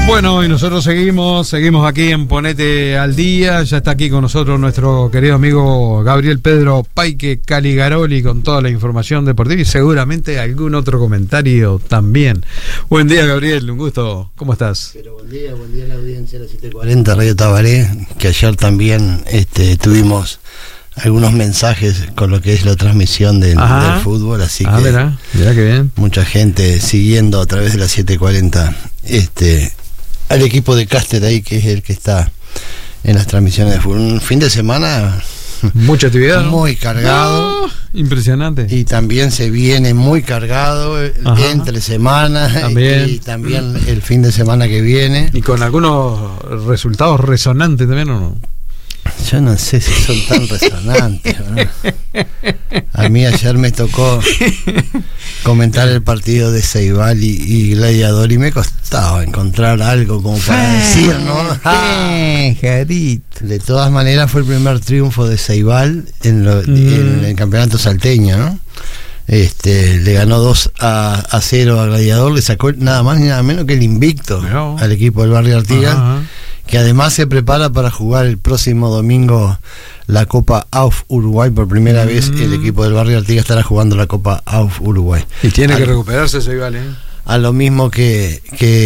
Bueno, y nosotros seguimos aquí en Ponete al Día. Ya está aquí con nosotros nuestro querido amigo Gabriel Pedro Paique Caligaroli con toda la información deportiva y seguramente algún otro comentario también. Buen día, Gabriel, un gusto. ¿Cómo estás? Pero buen día a la audiencia de la 740 Radio Tabaré, que ayer también tuvimos algunos mensajes con lo que es la transmisión del fútbol, así que mirá que bien. Mucha gente siguiendo a través de la 740 al equipo de Caster ahí, que es el que está en las transmisiones de fútbol. Un fin de semana mucha actividad, muy cargado, impresionante, y también se viene muy cargado entre semanas y también el fin de semana que viene, y con algunos resultados resonantes también, ¿o no? Yo no sé si son tan resonantes, ¿no? A mí ayer me tocó comentar el partido de Ceibal y Gladiador y me costaba encontrar algo como para decir, ¿no? De todas maneras fue el primer triunfo de Ceibal en el campeonato salteño, ¿no? Le ganó 2-0 a Gladiador, le sacó nada más ni nada menos que el invicto al equipo del Barrio Artigas, que además se prepara para jugar el próximo domingo la Copa AUF Uruguay. Por primera vez el equipo del Barrio Artigas estará jugando la Copa AUF Uruguay. Y tiene que recuperarse Ceibal, a lo mismo que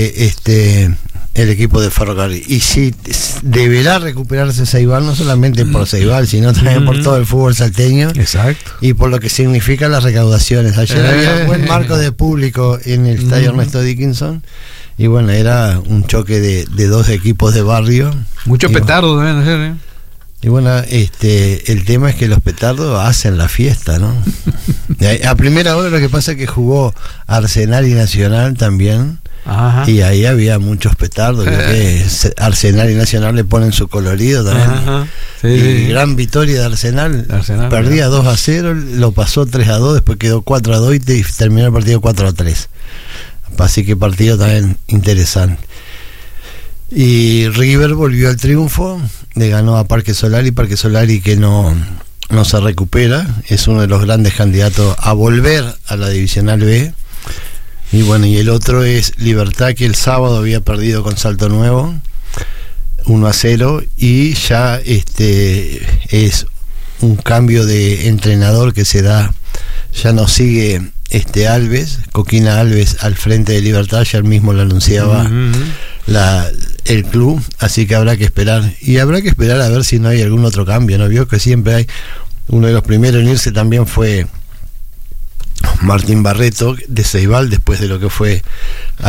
el equipo de Ferrocarril. Y sí, deberá recuperarse Ceibal, no solamente por Ceibal, sino también por todo el fútbol salteño. Exacto. Y por lo que significa las recaudaciones. Ayer había un buen marco de público en el estadio Ernesto Dickinson. Y bueno, era un choque de dos equipos de barrio. Muchos petardos deben hacer, Y bueno, el tema es que los petardos hacen la fiesta, ¿no? A primera hora lo que pasa es que jugó Arsenal y Nacional también. Y ahí había muchos petardos. Que Arsenal y Nacional le ponen su colorido también. Y gran victoria de Arsenal. Perdía 2-0, lo pasó 3-2, después quedó 4-2 y terminó el partido 4-3. Así que partido también interesante. Y River volvió al triunfo, le ganó a Parque Solari que no se recupera, es uno de los grandes candidatos a volver a la Divisional B. Y bueno, y el otro es Libertad, que el sábado había perdido con Salto Nuevo 1-0, y ya es un cambio de entrenador que se da, ya no sigue Coquina Alves al frente de Libertad. Ayer mismo lo anunciaba el club, así que habrá que esperar, y habrá que esperar a ver si no hay algún otro cambio, ¿no? Vio que siempre hay. Uno de los primeros en irse también fue Martín Barreto de Ceibal, después de lo que fue